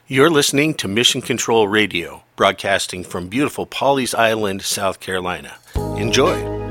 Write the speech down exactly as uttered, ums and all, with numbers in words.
You're listening to Mission Control Radio, broadcasting from beautiful Pawleys Island, South Carolina. Enjoy.